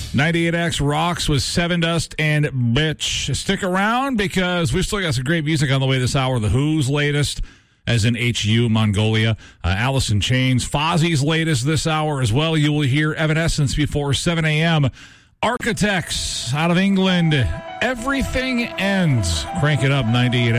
98X rocks with Seven Dust and Bitch. Stick around because we've still got some great music on the way this hour. The Who's latest, as in HU, Mongolia. Alice in Chains. Fozzie's latest this hour as well. You will hear Evanescence before 7 a.m. Architects out of England. Everything Ends. Crank it up, 98X.